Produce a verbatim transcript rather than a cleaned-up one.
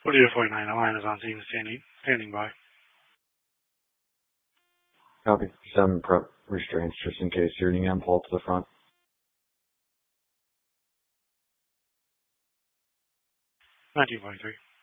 forty-two forty-nine, the line is on scene standing, standing by. Copy. Seven prep restraints just in case you're needing to pull to the front. nineteen forty-three.